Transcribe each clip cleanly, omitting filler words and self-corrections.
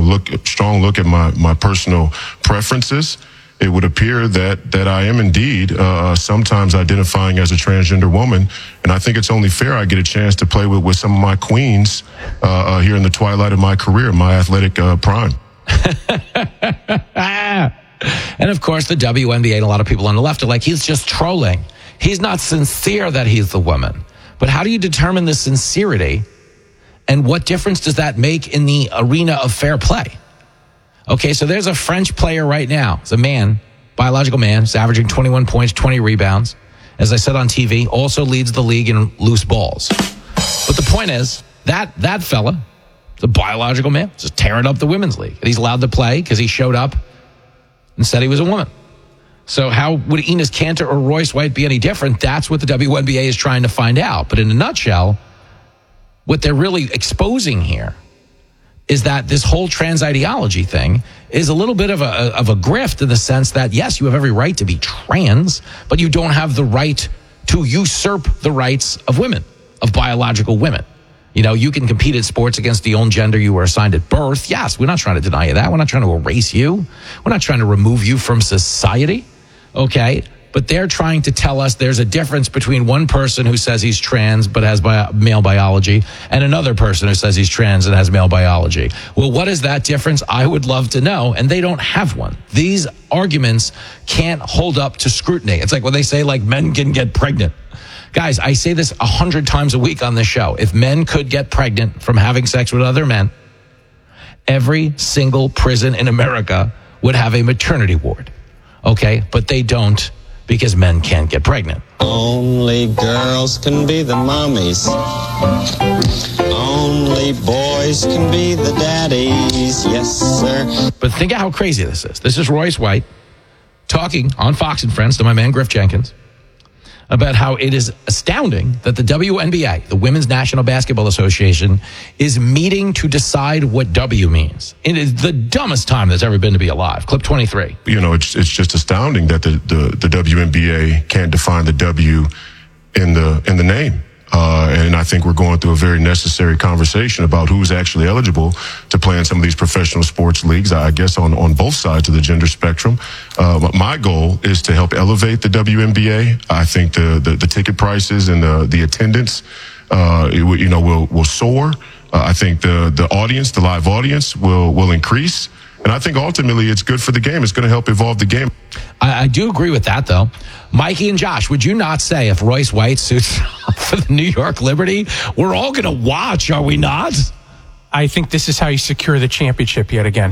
strong look at my personal preferences, it would appear that I am indeed sometimes identifying as a transgender woman. And I think it's only fair I get a chance to play with some of my queens here in the twilight of my career, my athletic prime. And, of course, the WNBA and a lot of people on the left are like, he's just trolling. He's not sincere that he's the woman. But how do you determine the sincerity? And what difference does that make in the arena of fair play? Okay, so there's a French player right now. It's a man, biological man. He's averaging 21 points, 20 rebounds. As I said on TV, also leads the league in loose balls. But the point is, that fella, the biological man, just tearing up the women's league. And he's allowed to play because he showed up and said he was a woman. So how would Enes Kanter or Royce White be any different? That's what the WNBA is trying to find out. But in a nutshell, what they're really exposing here is that this whole trans ideology thing is a little bit of a grift in the sense that, yes, you have every right to be trans, but you don't have the right to usurp the rights of women, of biological women. You know, you can compete in sports against the own gender you were assigned at birth. Yes, we're not trying to deny you that. We're not trying to erase you. We're not trying to remove you from society. Okay? But they're trying to tell us there's a difference between one person who says he's trans but has male biology and another person who says he's trans and has male biology. Well, what is that difference? I would love to know. And they don't have one. These arguments can't hold up to scrutiny. It's like when they say, like, men can get pregnant. Guys, I say this 100 times a week on this show. If men could get pregnant from having sex with other men, every single prison in America would have a maternity ward. Okay? But they don't, because men can't get pregnant. Only girls can be the mommies. Only boys can be the daddies. Yes, sir. But think of how crazy this is. This is Royce White talking on Fox and Friends to my man Griff Jenkins about how it is astounding that the WNBA, the Women's National Basketball Association, is meeting to decide what W means. It is the dumbest time that's ever been to be alive. Clip 23. You know, it's just astounding that the WNBA can't define the W in the name. And I think we're going through a very necessary conversation about who's actually eligible to play in some of these professional sports leagues, I guess, on both sides of the gender spectrum. My goal is to help elevate the WNBA. I think the ticket prices and the attendance, will soar. I think the audience, the live audience will increase. And I think ultimately it's good for the game. It's going to help evolve the game. I do agree with that, though. Mikey and Josh, would you not say if Royce White suits up for the New York Liberty, we're all going to watch, are we not? I think this is how you secure the championship yet again.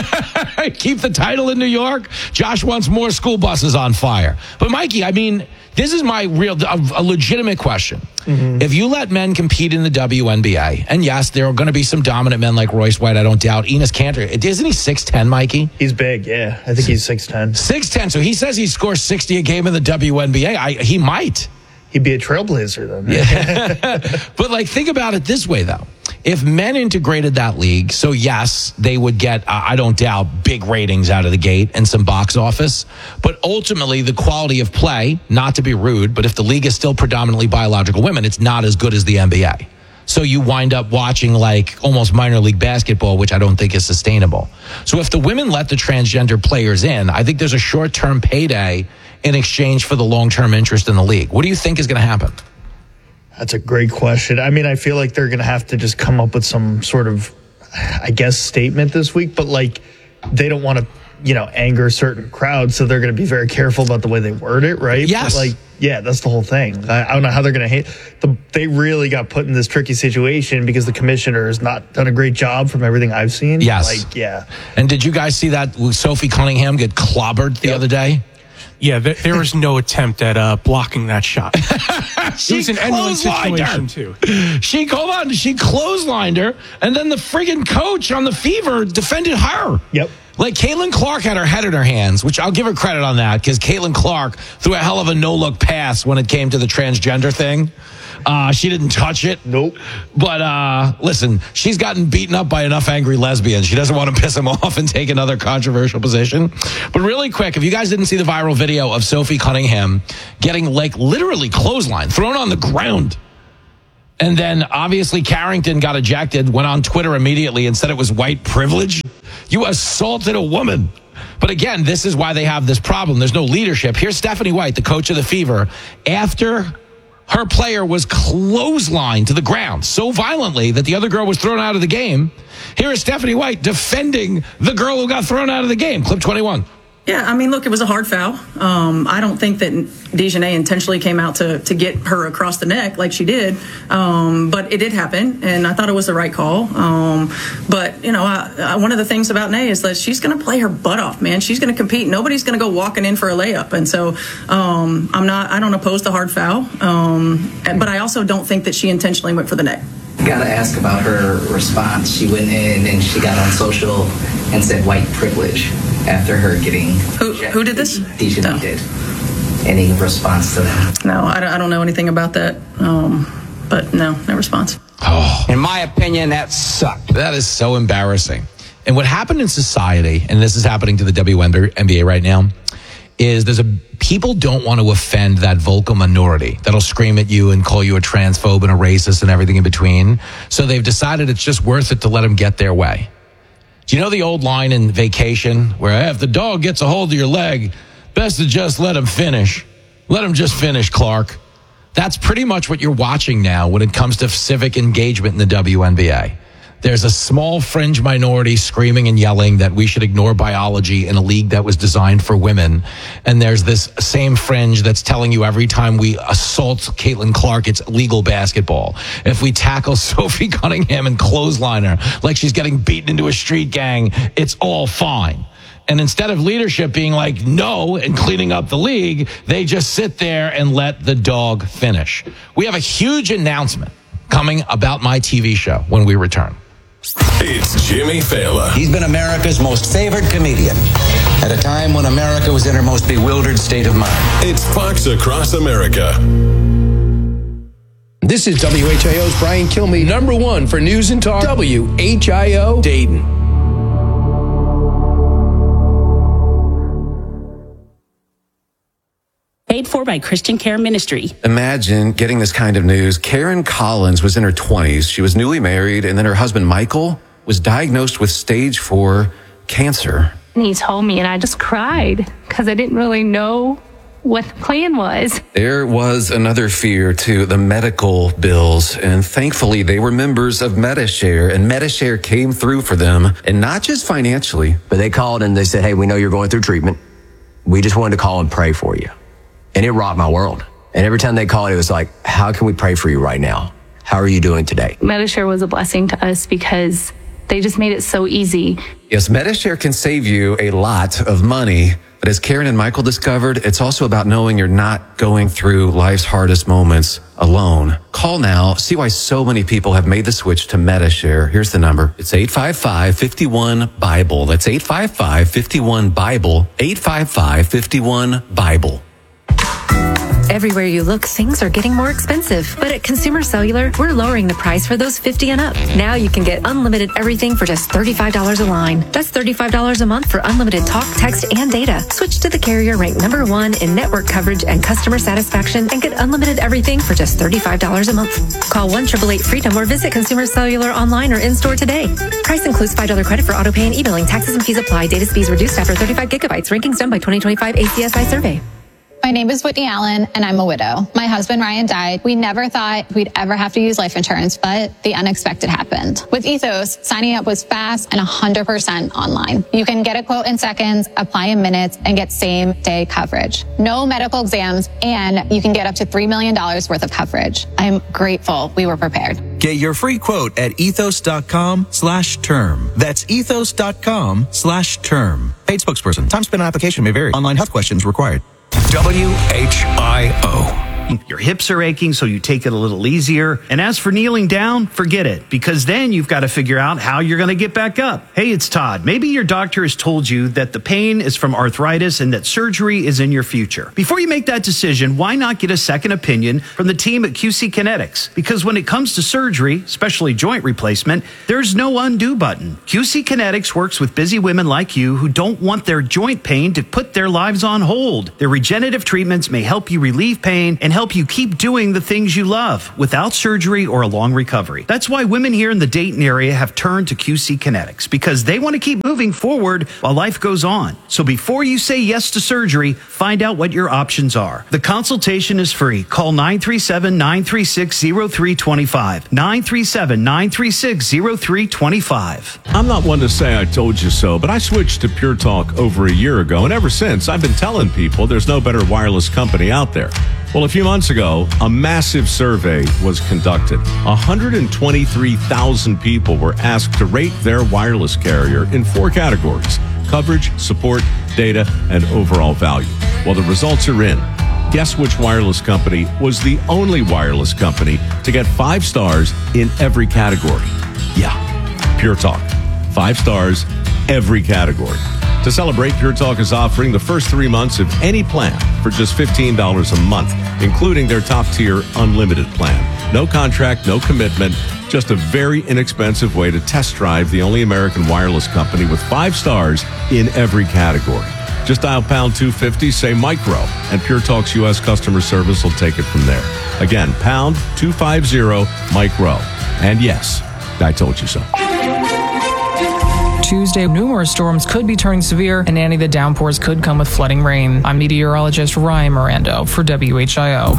Keep the title in New York. Josh wants more school buses on fire. But Mikey, I mean, this is my a legitimate question. Mm-hmm. If you let men compete in the WNBA, and yes, there are going to be some dominant men like Royce White, I don't doubt. Enes Kanter, isn't he 6'10", Mikey? He's big, yeah. I think he's 6'10". 6'10", so he says he scores 60 a game in the WNBA. He might. He'd be a trailblazer then. Yeah. But, like, think about it this way, though. If men integrated that league, so yes, they would get, I don't doubt, big ratings out of the gate and some box office. But ultimately, the quality of play, not to be rude, but if the league is still predominantly biological women, it's not as good as the NBA. So you wind up watching like almost minor league basketball, which I don't think is sustainable. So if the women let the transgender players in, I think there's a short-term payday in exchange for the long-term interest in the league. What do you think is going to happen? That's a great question. I mean, I feel like they're going to have to just come up with some sort of, I guess, statement this week, but like they don't want to, anger certain crowds, so they're going to be very careful about the way they word it, right? Yes. But that's the whole thing. I don't know how they're going to they really got put in this tricky situation because the commissioner has not done a great job from everything I've seen. Yes. And did you guys see that Sophie Cunningham get clobbered the other day? Yeah, there was no attempt at blocking that shot. It was an endless situation, too. She clotheslined her, and then the friggin' coach on the Fever defended her. Yep. Like, Caitlin Clark had her head in her hands, which I'll give her credit on that, because Caitlin Clark threw a hell of a no-look pass when it came to the transgender thing. She didn't touch it. Nope. But listen, she's gotten beaten up by enough angry lesbians. She doesn't want to piss them off and take another controversial position. But really quick, if you guys didn't see the viral video of Sophie Cunningham getting literally clotheslined, thrown on the ground. And then obviously Carrington got ejected, went on Twitter immediately and said it was white privilege. You assaulted a woman. But again, this is why they have this problem. There's no leadership. Here's Stephanie White, the coach of the Fever, after her player was clotheslined to the ground so violently that the other girl was thrown out of the game. Here is Stephanie White defending the girl who got thrown out of the game. Clip 21. Yeah, I mean, look, it was a hard foul. I don't think that DeJournette intentionally came out to get her across the neck like she did, but it did happen, and I thought it was the right call. But, you know, one of the things about Nay is that she's going to play her butt off, man. She's going to compete. Nobody's going to go walking in for a layup, and so I don't oppose the hard foul, but I also don't think that she intentionally went for the neck. Gotta ask about her response. She went in and she got on social and said white privilege after her getting... Who did this? DeJournette did. Any response to that? No, I don't know anything about that, but no response. Oh. In my opinion, that sucked. That is so embarrassing. And what happened in society, and this is happening to the WNBA right now, is people don't want to offend that vocal minority that'll scream at you and call you a transphobe and a racist and everything in between. So they've decided it's just worth it to let them get their way. Do you know the old line in Vacation where if the dog gets a hold of your leg, best to just let him finish. Let him just finish, Clark. That's pretty much what you're watching now when it comes to civic engagement in the WNBA. There's a small fringe minority screaming and yelling that we should ignore biology in a league that was designed for women. And there's this same fringe that's telling you every time we assault Caitlin Clark, it's legal basketball. If we tackle Sophie Cunningham and clothesline her like she's getting beaten into a street gang, it's all fine. And instead of leadership being like, no, and cleaning up the league, they just sit there and let the dog finish. We have a huge announcement coming about my TV show when we return. It's Jimmy Fallon. He's been America's most favored comedian at a time when America was in her most bewildered state of mind. It's Fox Across America. This is WHIO's Brian Kilmeade, number one for news and talk. WHIO Dayton. Paid for by Christian Care Ministry. Imagine getting this kind of news. Karen Collins was in her 20s. She was newly married, and then her husband, Michael, was diagnosed with stage 4 cancer. And he told me, and I just cried because I didn't really know what the plan was. There was another fear, too, the medical bills. And thankfully, they were members of Medi-Share, and Medi-Share came through for them, and not just financially. But they called and they said, hey, we know you're going through treatment. We just wanted to call and pray for you. And it rocked my world. And every time they called, it was like, how can we pray for you right now? How are you doing today? Medi-Share was a blessing to us because they just made it so easy. Yes, Medi-Share can save you a lot of money. But as Karen and Michael discovered, it's also about knowing you're not going through life's hardest moments alone. Call now. See why so many people have made the switch to Medi-Share. Here's the number. It's 855-51-BIBLE. That's 855-51-BIBLE. 855-51-BIBLE. Everywhere you look, things are getting more expensive. But at Consumer Cellular, we're lowering the price for those 50 and up. Now you can get unlimited everything for just $35 a line. That's $35 a month for unlimited talk, text, and data. Switch to the carrier ranked number 1 in network coverage and customer satisfaction and get unlimited everything for just $35 a month. Call 1-888-FREEDOM or visit Consumer Cellular online or in-store today. Price includes $5 credit for auto pay and e-billing. Taxes and fees apply. Data speeds reduced after 35 gigabytes. Rankings done by 2025 ACSI survey. My name is Whitney Allen, and I'm a widow. My husband, Ryan, died. We never thought we'd ever have to use life insurance, but the unexpected happened. With Ethos, signing up was fast and 100% online. You can get a quote in seconds, apply in minutes, and get same-day coverage. No medical exams, and you can get up to $3 million worth of coverage. I'm grateful we were prepared. Get your free quote at ethos.com/term. That's ethos.com/term. Paid spokesperson. Time spent on application may vary. Online health questions required. WHIO. Your hips are aching, so you take it a little easier. And as for kneeling down, forget it, because then you've got to figure out how you're going to get back up. Hey, it's Todd. Maybe your doctor has told you that the pain is from arthritis and that surgery is in your future. Before you make that decision, why not get a second opinion from the team at QC Kinetics? Because when it comes to surgery, especially joint replacement, there's no undo button. QC Kinetics works with busy women like you who don't want their joint pain to put their lives on hold. Their regenerative treatments may help you relieve pain and help help you keep doing the things you love without surgery or a long recovery. That's why women here in the Dayton area have turned to QC Kinetics, because they want to keep moving forward while life goes on. So before you say yes to surgery, find out what your options are. The consultation is free. Call 937-936-0325. 937-936-0325. I'm not one to say I told you so, but I switched to Pure Talk over a year ago, and ever since, I've been telling people there's no better wireless company out there. Well, a few months ago, a massive survey was conducted. 123,000 people were asked to rate their wireless carrier in 4 categories: coverage, support, data, and overall value. Well, the results are in. Guess which wireless company was the only wireless company to get 5 stars in every category? Yeah, Pure Talk. 5 stars, every category. To celebrate, Pure Talk is offering the first 3 months of any plan for just $15 a month, including their top-tier unlimited plan. No contract, no commitment, just a very inexpensive way to test drive the only American wireless company with 5 stars in every category. Just dial pound 250, say micro, and Pure Talk's U.S. customer service will take it from there. Again, pound 250 micro. And yes, I told you so. Tuesday, numerous storms could be turning severe, and the downpours could come with flooding rain. I'm meteorologist Ryan Mirando for WHIO.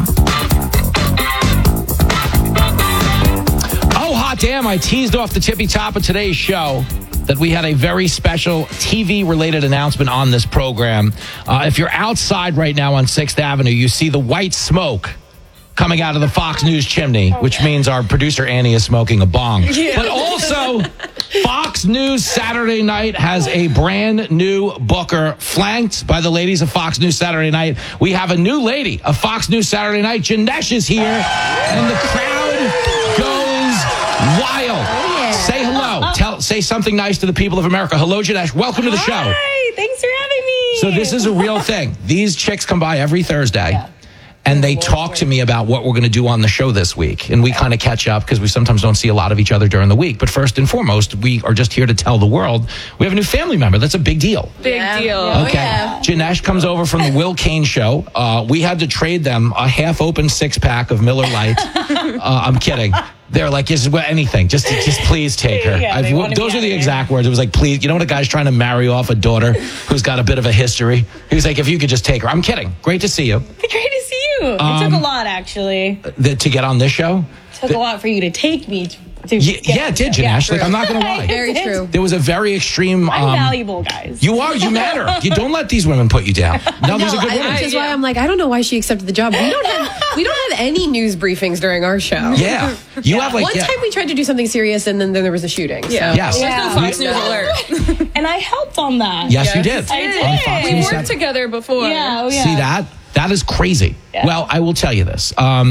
Oh, hot damn, I teased off the tippy top of today's show that we had a very special TV-related announcement on this program. If you're outside right now on 6th Avenue, you see the white smoke coming out of the Fox News chimney, which means our producer Annie is smoking a bong. Yeah. But also, Fox News Saturday Night has a brand new booker, flanked by the ladies of Fox News Saturday Night. We have a new lady of Fox News Saturday Night. Janesh is here, and the crowd goes wild. Oh, yeah. Say hello. Say something nice to the people of America. Hello, Janesh. Welcome to the show. Hi. Thanks for having me. So this is a real thing. These chicks come by every Thursday. Yeah. And they talk to me about what we're going to do on the show this week. And we kind of catch up because we sometimes don't see a lot of each other during the week. But first and foremost, we are just here to tell the world we have a new family member. That's a big deal. Big deal. Okay. Yeah. Janesh comes over from the Will Kane show. We had to trade them a half-open 6-pack of Miller Lite. I'm kidding. They're like, anything. Just please take her. Yeah, those are the exact words. It was like, please. You know when a guy's trying to marry off a daughter who's got a bit of a history? He was like, if you could just take her. I'm kidding. Great to see you. Great to see you. It took a lot, actually. To get on this show? It took a lot for you to take me to yeah, it did, Janesh. Like, I'm not going to lie. Very true. There was a very extreme... I'm valuable, guys. You are. You matter. You don't let these women put you down. No, there's a good woman. Which is why I'm like, I don't know why she accepted the job. We don't have any news briefings during our show. Yeah. You have like... One time we tried to do something serious, and then there was a shooting. Yeah. So. Yes. There's no Fox News alert. And I helped on that. Yes, you did. I did. We worked together before. Yeah. See that? That is crazy. Yeah. Well, I will tell you this.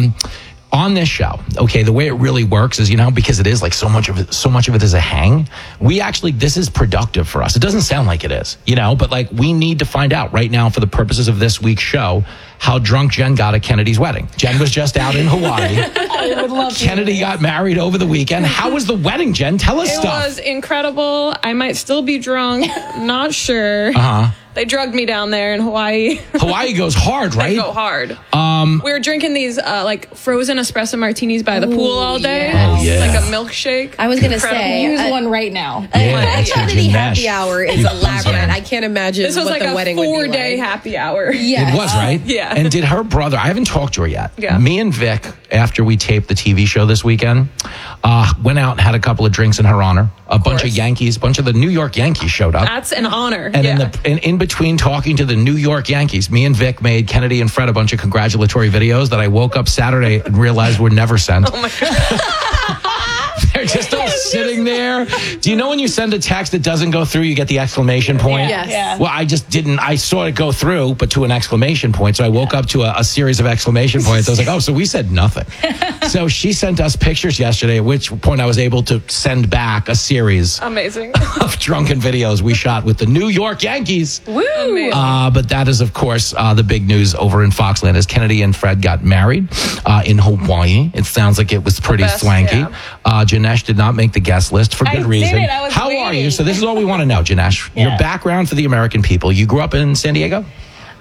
On this show, okay, the way it really works is, because it is like so much of it is a hang. This is productive for us. It doesn't sound like it is, but like we need to find out right now for the purposes of this week's show how drunk Jen got at Kennedy's wedding. Jen was just out in Hawaii. I would love to. Kennedy got married over the weekend. How was the wedding, Jen? Tell us stuff. It was incredible. I might still be drunk. Not sure. Uh-huh. They drugged me down there in Hawaii. Hawaii goes hard, right? They go hard. We were drinking these frozen espresso martinis by the pool all day. Yeah. Oh, yeah. Like a milkshake. I was going to say, use one right now. A Kennedy happy hour is elaborate. I can't imagine this was what the wedding would be like. This was like a 4-day happy hour. Yeah. It was, right? Yeah. And did her brother, I haven't talked to her yet. Yeah. Me and Vic, after we taped the TV show this weekend, went out and had a couple of drinks in her honor. A bunch of the New York Yankees showed up. That's an honor. And in between talking to the New York Yankees, me and Vic made Kennedy and Fred a bunch of congratulatory videos that I woke up Saturday and realized were never sent. Oh my God. They're just all sitting there. Do you know when you send a text that doesn't go through, you get the exclamation point? Yes. Yeah. Well, I just didn't. I saw it go through, but to an exclamation point. So I woke up to a series of exclamation points. I was like, oh, so we said nothing. So she sent us pictures yesterday, at which point I was able to send back a series amazing of drunken videos we shot with the New York Yankees. Woo! But that is, of course, the big news over in Foxland as Kennedy and Fred got married in Hawaii. It sounds like it was pretty swanky. Yeah. Janesh did not make the guest list for good reason. How waiting. are you? So this is all we want to know, Janesh. Yeah. Your background for the American people. You grew up in San Diego?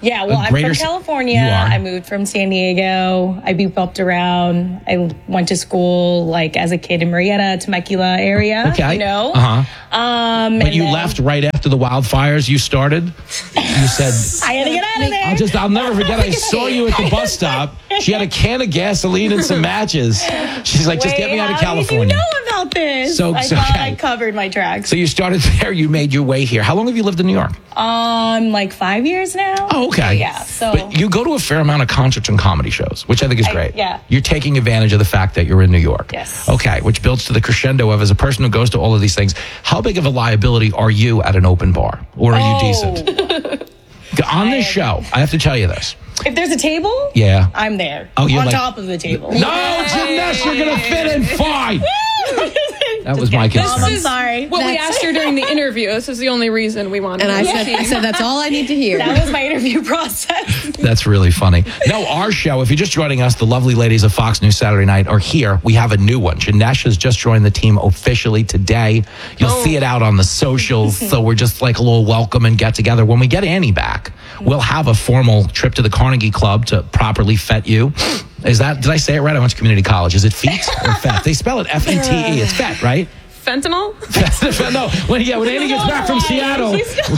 Yeah, well, I'm from California. I moved from San Diego. I booped around. I went to school like as a kid in Marietta, Temecula area. Okay. You know? But you left right after the wildfires you started? You said... I had to get out of there. I'll never forget, I saw you at the bus stop. She had a can of gasoline and some matches. She's like, just get me out of California. How did you know about this? I thought I covered my tracks. So you started there, you made your way here. How long have you lived in New York? Like 5 years now. Oh, okay. Yeah, so... But you go to a fair amount of concerts and comedy shows, which I think is great. Yeah. You're taking advantage of the fact that you're in New York. Yes. Okay, which builds to the crescendo of, as a person who goes to all of these things, how big of a liability are you at an open bar? Or are you decent? On this show, I have to tell you this. If there's a table, I'm there. Oh, you're on like, top of the table. No, Jeanette, you're going to fit in fine. That was my concern. I'm sorry. What we asked her during the interview. This is the only reason we wanted. And I said that's all I need to hear. That was my interview process. That's really funny. No, our show, if you're just joining us, the lovely ladies of Fox News Saturday Night are here. We have a new one. Janesh has just joined the team officially today. You'll see it out on the socials. So we're just like a little welcome and get together. When we get Annie back, we'll have a formal trip to the Carnegie Club to properly fet you. Did I say it right? I went to community college. Is it feet or fet? They spell it F-E-T-E. It's fet, right? Fentanyl? No, when Annie gets back from Seattle,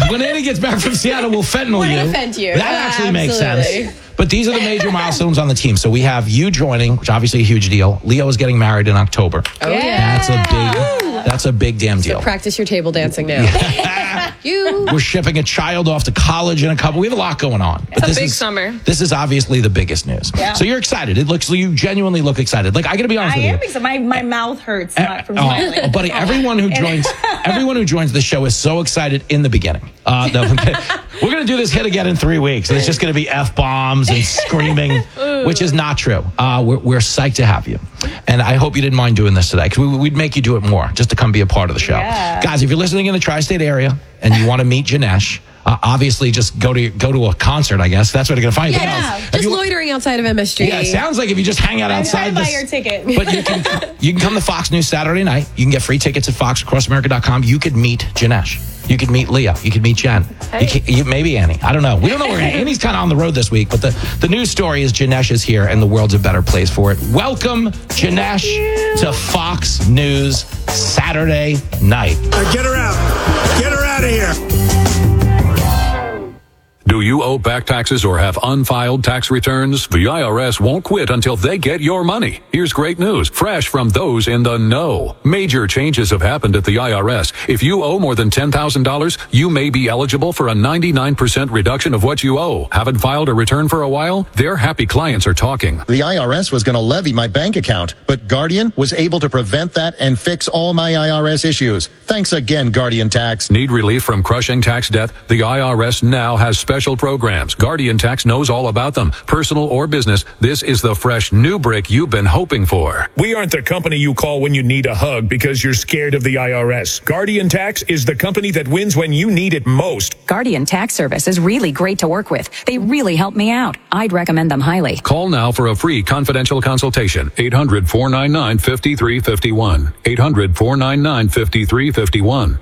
we'll fentanyl you. Fent you. That actually makes sense. But these are the major milestones on the team. So we have you joining, which obviously a huge deal. Leo is getting married in October. Oh, yeah. That's a big damn deal. So practice your table dancing now. We're shipping a child off to college in a couple. We have a lot going on. It's a big summer. This is obviously the biggest news. Yeah. So you're excited. You genuinely look excited. Like, I got to be honest with you. I am excited. My mouth hurts not from smiling. Oh, buddy, everyone who joins the show is so excited in the beginning. We're going to do this hit again in 3 weeks. It's just going to be F-bombs and screaming, which is not true. We're psyched to have you. And I hope you didn't mind doing this today, because we'd make you do it more just to come be a part of the show. Yeah. Guys, if you're listening in the tri-state area and you want to meet Janesh, obviously just go to a concert, I guess. That's where they're going to find anything else. Just loitering outside of MSG. Yeah, it sounds like if you just hang out outside. I'm trying to buy your ticket. But you can come to Fox News Saturday night. You can get free tickets at foxacrossamerica.com. You could meet Janesh. You could meet Leah. You could meet Jen. Maybe Annie. I don't know. We don't know where Annie's kind of on the road this week, but the news story is Janesh is here and the world's a better place for it. Welcome, Janesh, to Fox News Saturday Night. Get her out. Get her out of here. Do you owe back taxes or have unfiled tax returns? The IRS won't quit until they get your money. Here's great news, fresh from those in the know. Major changes have happened at the IRS. If you owe more than $10,000, you may be eligible for a 99% reduction of what you owe. Haven't filed a return for a while? Their happy clients are talking. The IRS was going to levy my bank account, but Guardian was able to prevent that and fix all my IRS issues. Thanks again, Guardian Tax. Need relief from crushing tax debt? The IRS now has special programs. Guardian Tax knows all about them. Personal or business, this is the fresh new brick you've been hoping for. We aren't the company you call when you need a hug because you're scared of the IRS. Guardian Tax is the company that wins when you need it most. Guardian Tax Service is really great to work with. They really help me out. I'd recommend them highly. Call now for a free confidential consultation. 800-499-5351. 800-499-5351.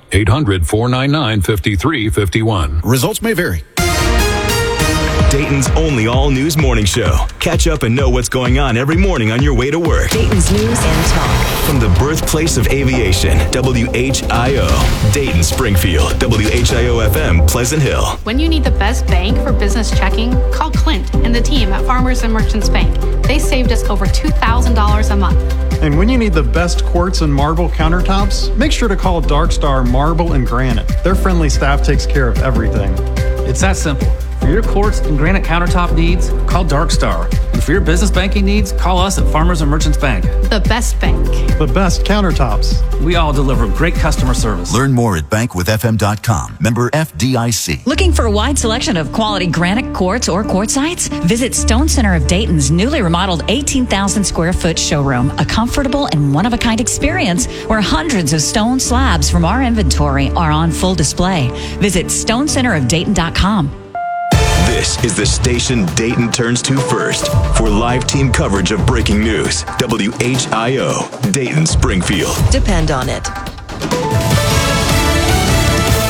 800-499-5351. Results may vary. Dayton's only all-news morning show. Catch up and know what's going on every morning on your way to work. Dayton's News and Talk. From the birthplace of aviation, WHIO. Dayton, Springfield, WHIO-FM, Pleasant Hill. When you need the best bank for business checking, call Clint and the team at Farmers and Merchants Bank. They saved us over $2,000 a month. And when you need the best quartz and marble countertops, make sure to call Dark Star Marble and Granite. Their friendly staff takes care of everything. It's that simple. For your quartz and granite countertop needs, call Dark Star. And for your business banking needs, call us at Farmers and Merchants Bank. The best bank. The best countertops. We all deliver great customer service. Learn more at bankwithfm.com. Member FDIC. Looking for a wide selection of quality granite, quartz, or quartzites? Visit Stone Center of Dayton's newly remodeled 18,000 square foot showroom, a comfortable and one-of-a-kind experience where hundreds of stone slabs from our inventory are on full display. Visit stonecenterofdayton.com. This is the station Dayton turns to first for live team coverage of breaking news. WHIO, Dayton, Springfield. Depend on it. Change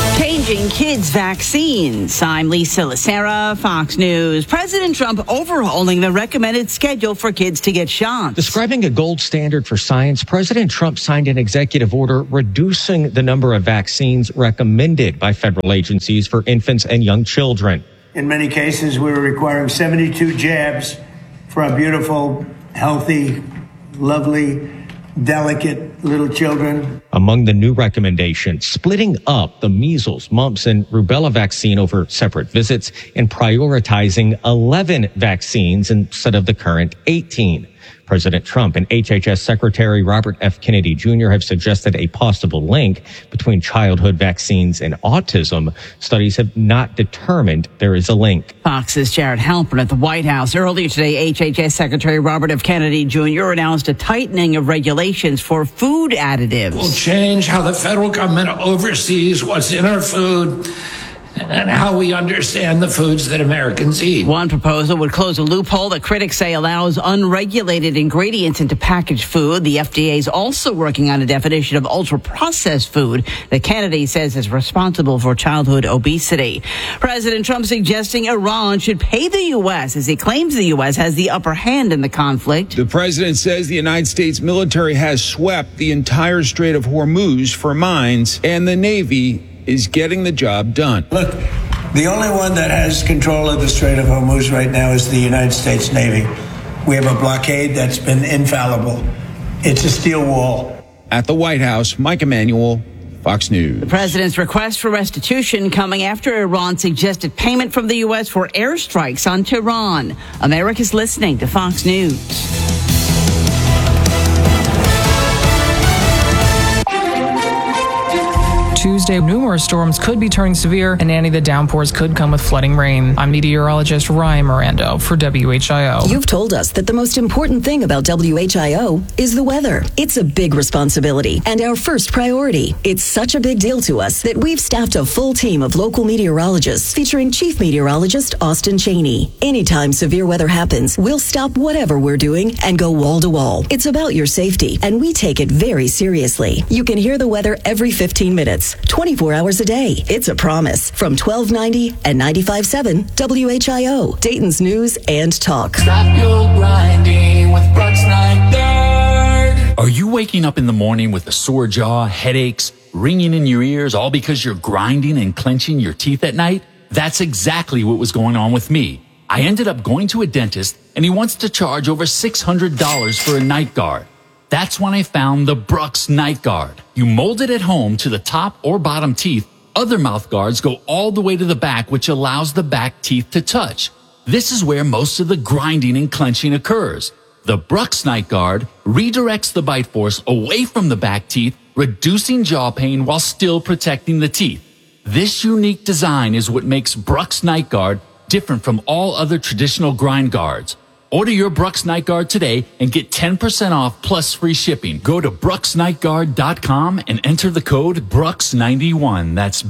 changing kids' vaccines. I'm Lisa Lacera, Fox News. President Trump overhauling the recommended schedule for kids to get shots. Describing a gold standard for science, President Trump signed an executive order reducing the number of vaccines recommended by federal agencies for infants and young children. In many cases, we were requiring 72 jabs for our beautiful, healthy, lovely, delicate little children. Among the new recommendations, splitting up the measles, mumps, and rubella vaccine over separate visits and prioritizing 11 vaccines instead of the current 18. President Trump and HHS Secretary Robert F. Kennedy Jr. have suggested a possible link between childhood vaccines and autism. Studies have not determined there is a link. Fox's Jared Halpern at the White House. Earlier today, HHS Secretary Robert F. Kennedy Jr. announced a tightening of regulations for food additives. We'll change how the federal government oversees what's in our food and how we understand the foods that Americans eat. One proposal would close a loophole that critics say allows unregulated ingredients into packaged food. The FDA is also working on a definition of ultra-processed food that Kennedy says is responsible for childhood obesity. President Trump suggesting Iran should pay the U.S. as he claims the U.S. has the upper hand in the conflict. The president says the United States military has swept the entire Strait of Hormuz for mines, and the Navy is getting the job done. Look, the only one that has control of the Strait of Hormuz right now is the United States Navy. We have a blockade that's been infallible. It's a steel wall. At the White House, Mike Emanuel, Fox News. The president's request for restitution coming after Iran suggested payment from the U.S. for airstrikes on Tehran. America's listening to Fox News. Tuesday, numerous storms could be turning severe, and the downpours could come with flooding rain. I'm meteorologist Ryan Mirando for WHIO. You've told us that the most important thing about WHIO is the weather. It's a big responsibility and our first priority. It's such a big deal to us that we've staffed a full team of local meteorologists featuring Chief Meteorologist Austin Cheney. Anytime severe weather happens, we'll stop whatever we're doing and go wall to wall. It's about your safety, and we take it very seriously. You can hear the weather every 15 minutes. 24 hours a day. It's a promise. From 1290 and 95.7 WHIO, Dayton's News and Talk. Stop your grinding with Brooks Nygaard. Are you waking up in the morning with a sore jaw, headaches, ringing in your ears, all because you're grinding and clenching your teeth at night? That's exactly what was going on with me. I ended up going to a dentist, and he wants to charge over $600 for a night guard. That's when I found the Brooks Night Guard. You mold it at home to the top or bottom teeth. Other mouth guards go all the way to the back, which allows the back teeth to touch. This is where most of the grinding and clenching occurs. The Brooks Night Guard redirects the bite force away from the back teeth, reducing jaw pain while still protecting the teeth. This unique design is what makes Brooks Night Guard different from all other traditional grind guards. Order your Brooks Night Guard today and get 10% off plus free shipping. Go to BrooksNightGuard.com and enter the code BROOKS91. That's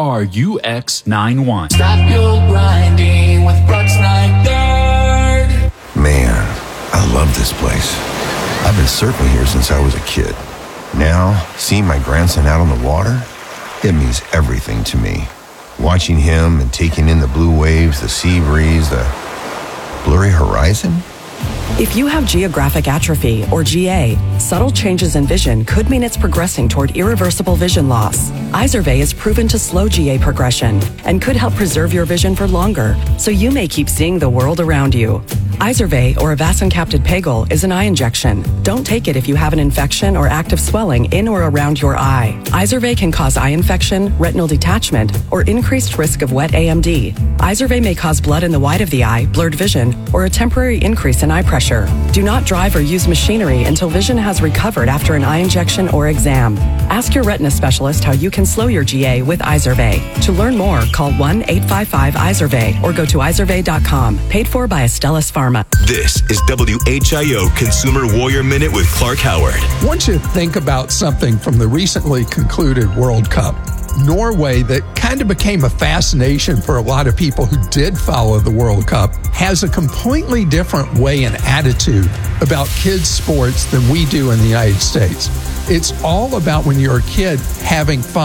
BRUX91. Stop your grinding with Brooks Night Guard. Man, I love this place. I've been surfing here since I was a kid. Now, seeing my grandson out on the water, it means everything to me. Watching him and taking in the blue waves, the sea breeze, the blurry horizon? If you have geographic atrophy, or GA, subtle changes in vision could mean it's progressing toward irreversible vision loss. Izervay is proven to slow GA progression and could help preserve your vision for longer, so you may keep seeing the world around you. Izervay, or avacincaptad pegol, is an eye injection. Don't take it if you have an infection or active swelling in or around your eye. Izervay can cause eye infection, retinal detachment, or increased risk of wet AMD. Izervay may cause blood in the white of the eye, blurred vision, or a temporary increase in eye pressure. Do not drive or use machinery until vision has recovered after an eye injection or exam. Ask your retina specialist how you can slow your GA with Izervay. To learn more, call 1-855-IZERVAY or go to izervay.com. Paid for by Astellas Pharma. This is WHIO Consumer Warrior Minute with Clark Howard. Once you think about something from the recently concluded World Cup, Norway, that kind of became a fascination for a lot of people who did follow the World Cup, has a completely different way and attitude about kids' sports than we do in the United States. It's all about, when you're a kid, having fun.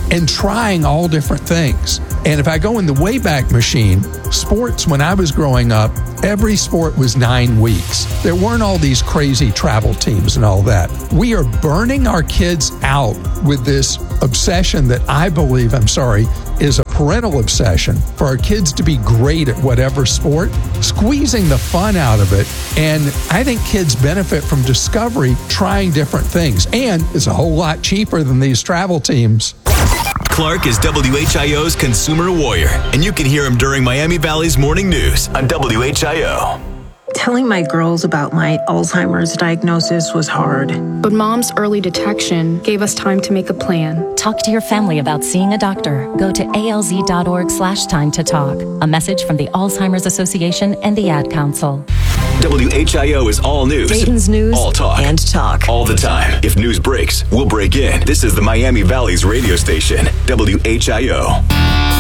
and trying all different things. And if I go in the Wayback Machine, sports, when I was growing up, every sport was 9 weeks. There weren't all these crazy travel teams and all that. We are burning our kids out with this obsession that I believe, is a parental obsession for our kids to be great at whatever sport, squeezing the fun out of it. And I think kids benefit from discovery, trying different things. And it's a whole lot cheaper than these travel teams. Clark is WHIO's consumer warrior, and you can hear him during Miami Valley's morning news on WHIO. Telling my girls about my Alzheimer's diagnosis was hard. But Mom's early detection gave us time to make a plan. Talk to your family about seeing a doctor. Go to alz.org/time to talk. A message from the Alzheimer's Association and the Ad Council. WHIO is all news. Dayton's news. All talk. And talk. All the time. If news breaks, we'll break in. This is the Miami Valley's radio station, WHIO.